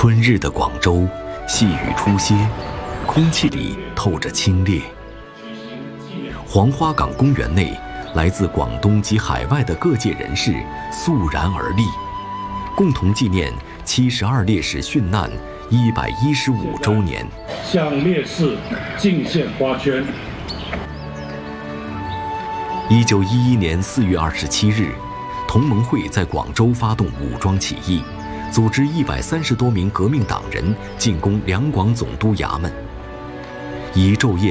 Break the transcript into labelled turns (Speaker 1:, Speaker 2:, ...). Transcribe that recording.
Speaker 1: 春日的广州，细雨初歇，空气里透着清冽。黄花岗公园内，来自广东及海外的各界人士肃然而立，共同纪念72烈士殉难115周年，
Speaker 2: 向烈士敬献花圈。
Speaker 1: 1911年4月27日，同盟会在广州发动武装起义，组织130多名革命党人进攻两广总督衙门，以昼夜